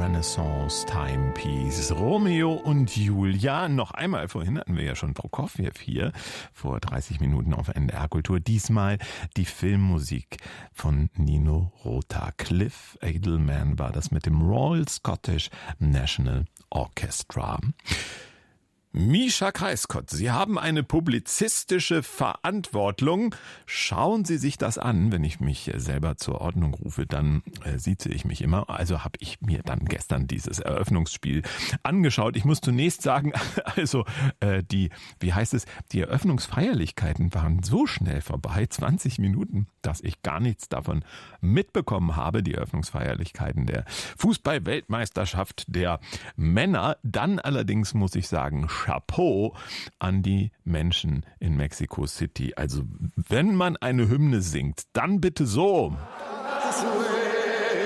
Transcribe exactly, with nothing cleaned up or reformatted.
Renaissance Timepiece. Romeo und Julia. Noch einmal, vorhin hatten wir ja schon Prokofjew hier, vor dreißig Minuten auf N D R Kultur. Diesmal die Filmmusik von Nino Rota. Cliff Adelman war das mit dem Royal Scottish National Orchestra. Mischa Kreiscott, Sie haben eine publizistische Verantwortung. Schauen Sie sich das an. Wenn ich mich selber zur Ordnung rufe, dann äh, sieze ich mich immer. Also habe ich mir dann gestern dieses Eröffnungsspiel angeschaut. Ich muss zunächst sagen, also äh, die, wie heißt es, die Eröffnungsfeierlichkeiten waren so schnell vorbei, zwanzig Minuten, dass ich gar nichts davon mitbekommen habe. Die Eröffnungsfeierlichkeiten der Fußball-Weltmeisterschaft der Männer. Dann allerdings muss ich sagen, Chapeau an die Menschen in Mexico City. Also wenn man eine Hymne singt, dann bitte so.